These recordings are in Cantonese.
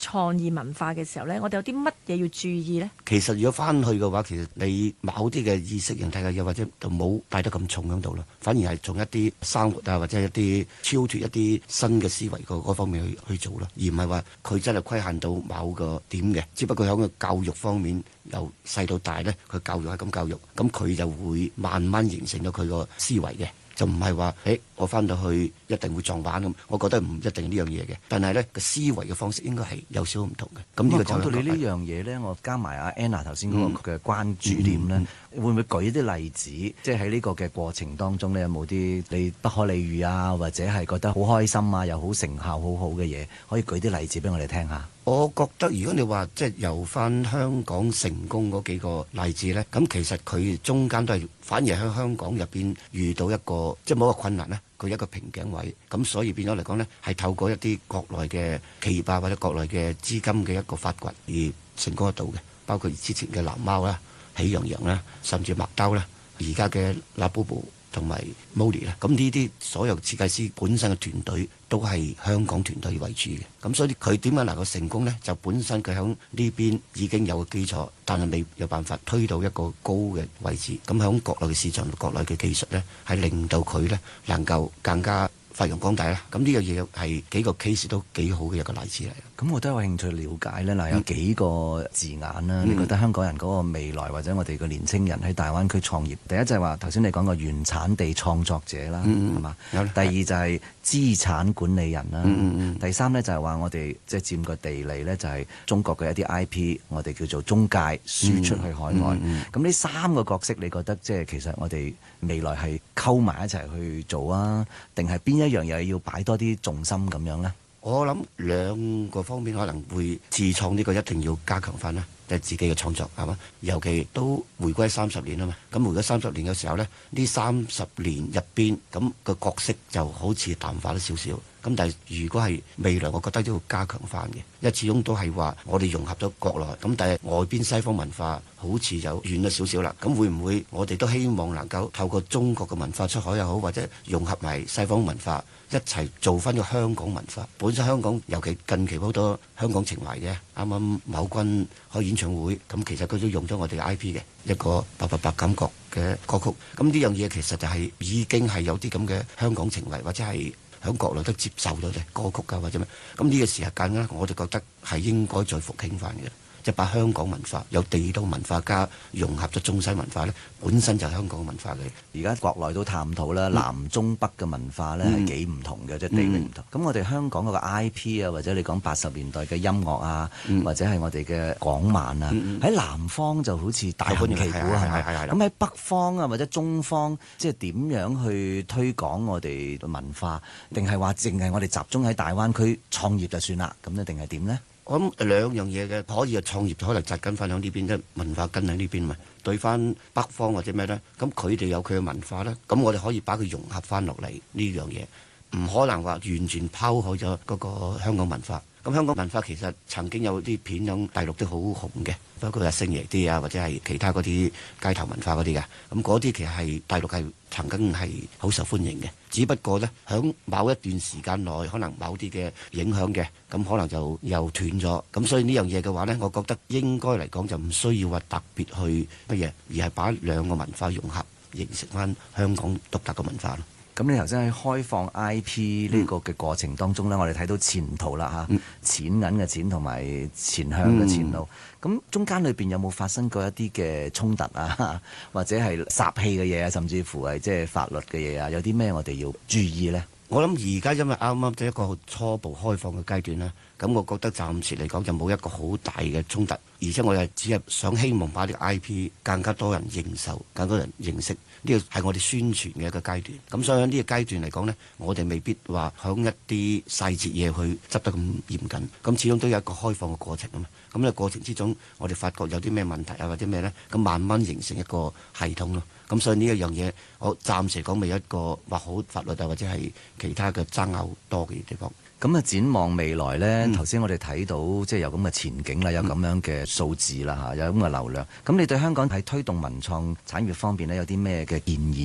創意文化嘅時候呢，我哋有啲乜嘢要注意呢？ 其實如果翻去嘅話，其實你某啲嘅意識形態嘅嘢，或者就冇帶得咁重喺度咯，反而係從一啲生活啊，或者一啲超脫一啲新嘅思維嗰方面去做咯，而唔係話佢真係規限到某個點嘅，只不過喺個教育方面由細到大呢，佢教育係咁教育，咁佢就會慢慢形成咗佢個思維嘅。就唔係話，我翻到去一定會撞板咁，我覺得唔一定呢樣嘢嘅。但係呢個思維嘅方式應該係有少少唔同嘅。咁呢個就講到你呢樣嘢呢，我加埋阿 Anna 頭先嗰個嘅關注點呢，會唔會舉一啲例子？即係喺呢個嘅過程當中呢，有冇啲你不可理喻啊，或者係覺得好開心啊，又好成效好好嘅嘢，可以舉啲例子俾我哋聽下？ 我覺得如果你話即係由翻香港成功嗰幾個例子呢，咁其實佢中間都係反而喺香港入邊遇到一個即係冇一個困難呢，佢一個瓶頸位，咁所以變咗嚟講呢，係透過一啲國內嘅企業啊或者國內嘅資金嘅一個發掘而成功得到嘅，包括之前嘅藍貓啦、喜羊羊啦，甚至麥兜啦，而家嘅拉布布同埋 Molly 啦，咁呢啲所有設計師本身嘅團隊都係香港團隊為主嘅，咁所以佢點樣能夠成功呢？就本身佢喺呢邊已經有個基礎，但係未有辦法推到一個高嘅位置。咁喺國內嘅市場、國內嘅技術呢，係令到佢呢能夠更加發揚光大啦。咁呢樣嘢係幾個 case 都幾好嘅一個例子嚟。 咁我都有興趣了解呢。嗱，有幾個字眼啦，你覺得香港人嗰個未來或者我哋嘅年青人喺大灣區創業，第一就係話頭先你講個原產地創作者啦，係嘛？第二就係資產管理人啦，第三呢就係話我哋即係佔個地利呢，就係中國嘅一啲 IP，我哋叫做中介輸出去海外。咁呢三個角色，你覺得即係其實我哋未來係溝埋一齊去做啊，定係邊一樣嘢要擺多啲重心咁樣呢？ 我諗兩個方面可能會自創呢個一定要加強翻啦，即係自己嘅創作係嘛，尤其都回歸30年啊嘛，咁回歸30年嘅時候呢，呢30年入邊咁個角色就好似淡化咗少少，咁但係如果係未來，我覺得都要加強翻嘅，因為始終都係話我哋融合咗國內，咁但係外邊西方文化好似就遠咗少少啦，咁會唔會我哋都希望能夠透過中國嘅文化出海又好，或者融合埋西方文化一齊做翻個香港文化？本身香港尤其近期好多香港情懷嘅，啱啱某君開演唱會，咁其實佢都用咗我哋嘅 IP 嘅一個888感覺嘅歌曲，咁呢樣嘢其實就係已經係有啲咁嘅香港情懷，或者係喺國內都接受咗嘅歌曲㗎，或者咩？咁呢個時間呢，我哋覺得係應該再復興翻嘅。即係把香港文化有地道文化加融合咗中西文化呢，本身就係香港文化嘅。 而家國內都探討啦，南中北嘅文化呢係幾唔同嘅，即係地域唔同。咁我哋香港嗰個 IP 啊，或者你講80年代嘅音樂啊，或者係我哋嘅港漫啊，喺南方就好似大行其鼓係咪？咁喺北方啊或者中方，即係點樣去推廣我哋文化？定係話淨係我哋集中喺大灣區創業就算啦？咁咧定係點呢？ 我諗兩樣嘢嘅，可以啊創業就可能紮根翻響呢邊，即係文化根喺呢邊嘛。對翻北方或者咩呢？咁佢哋有佢嘅文化呢，咁我哋可以把佢融合翻落嚟呢樣嘢，唔可能話完全拋開咗嗰個香港文化。咁香港文化其實曾經有啲片響大陸都好紅嘅，包括係星爺啲啊，或者係其他嗰啲街頭文化嗰啲嘅。咁嗰啲其實係大陸係曾經係好受歡迎嘅，只不過呢，響某一段時間內，可能某啲嘅影響嘅，咁可能就又斷咗。咁所以呢樣嘢嘅話呢，我覺得應該嚟講就唔需要話特別去乜嘢，而係把兩個文化融合，形成翻香港獨特嘅文化咯。 咁你頭先喺開放 IP 呢個嘅過程當中呢，我哋睇到前途啦嚇，錢銀嘅錢同埋前向嘅前路。咁中間裏邊有冇發生過一啲嘅衝突啊，或者係殺氣嘅嘢啊，甚至乎係即係法律嘅嘢啊？有啲咩我哋要注意呢？ 我諗而家因為啱啱即係一個初步開放嘅階段啦，咁我覺得暫時嚟講就冇一個好大嘅衝突，而且我又只係想希望把啲 IP 更加多人認受，更多人認識，呢個係我哋宣傳嘅一個階段。咁所以喺呢個階段嚟講呢，我哋未必話響一啲細節嘢去執得咁嚴謹，咁始終都有一個開放嘅過程啊嘛。咁呢個過程之中，我哋發覺有啲咩問題啊或者咩呢，咁慢慢形成一個系統咯。咁所以呢一樣嘢，我暫時講未有一個話好法律啊或者係其他嘅爭拗多嘅地方。 咁啊，展望未來呢，頭先我哋睇到即係有咁嘅前景啦，有咁樣嘅數字啦嚇，有咁嘅流量。咁你對香港喺推動文創產業方面呢，有啲咩嘅建議啊？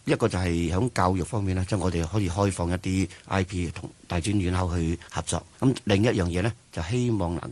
一個就係喺教育方面咧，即係我哋可以開放一啲 IP 同大專院校去合作。咁另一樣嘢呢，就希望能